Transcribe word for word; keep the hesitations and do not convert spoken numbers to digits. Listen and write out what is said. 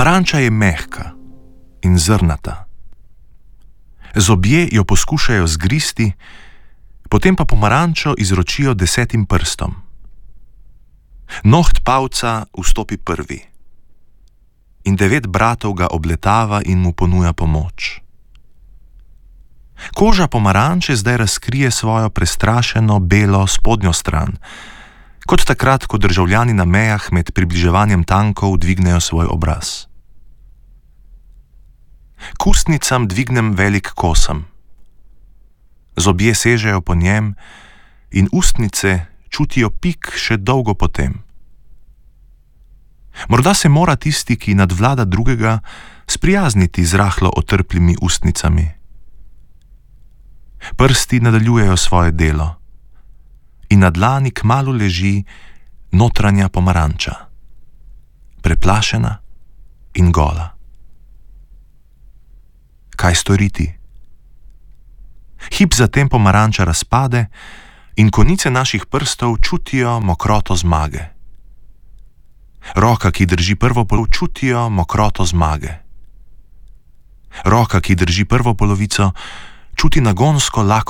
Pomaranča je mehka in zrnata. Zobje jo poskušajo zgristi, potem pa pomarančo izročijo desetim prstom. Noht pavca vstopi prvi in devet bratov ga obletava in mu ponuja pomoč. Koža pomaranče zdaj razkrije svojo prestrašeno belo spodnjo stran, kot takrat, ko državljani na mejah med približevanjem tankov dvignejo svoj obraz. K ustnicam dvignem velik kosem. Zobje sežejo po njem in ustnice čutijo pik še dolgo potem. Morda se mora tisti, ki nadvlada drugega, sprijazniti z rahlo otrplimi ustnicami. Prsti nadaljujejo svoje delo in na dlani kmalu leži notranja pomaranča, preplašena in gola. Kaj storiti? Hip zatem pomaranča razpade in konice naših prstov čutijo mokroto zmage. Roka, ki drži prvo polovico, čutijo mokroto zmage. Roka, ki drži prvo polovico, čuti nagonsko lakoto